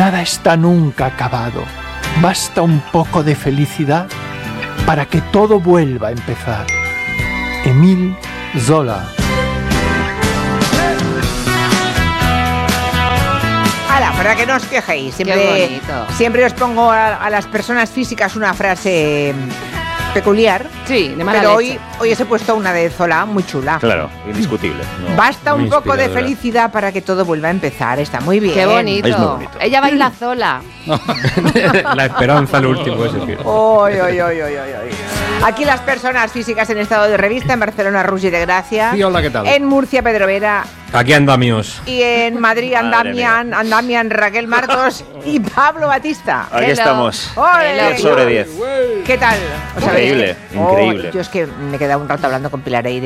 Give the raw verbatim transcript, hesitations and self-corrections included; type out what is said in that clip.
nada está nunca acabado. Basta un poco de felicidad para que todo vuelva a empezar. Émile Zola. Hala, para que no os quejéis, siempre, siempre os pongo a, a las personas físicas una frase peculiar. Sí, de mala Pero leche. hoy, hoy os he puesto una de Zola muy chula. Claro, indiscutible. No, Basta un muy poco de inspiradora. felicidad para que todo vuelva a empezar. Está muy bien. Qué bonito. Es muy bonito. Ella baila Zola. La esperanza, lo último, es decir. Oy, oy, oy, oy, oy, oy. Aquí las personas físicas en estado de revista, en Barcelona, Rugi de Gracia. Sí, hola, ¿qué tal? En Murcia, Pedro Vera. Aquí andamios. Y en Madrid, Madre Andamian, Andamian, Raquel Marcos y Pablo Batista. Aquí Hello. estamos. ¡Ole! diez sobre diez. ¿Qué tal? ¿Os habéis- Increíble, Oh, increíble. yo es que me he quedado un rato hablando con Pilar Eire.